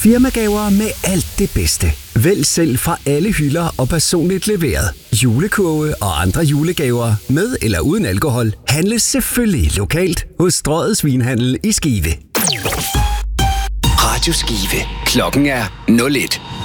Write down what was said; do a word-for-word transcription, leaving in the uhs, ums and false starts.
Firmagaver med alt det bedste. Vælg selv fra alle hylder og personligt leveret. Julekurve og andre julegaver med eller uden alkohol handles selvfølgelig lokalt hos Strøget Svinhandel i Skive. Radio Skive. Klokken er nul et.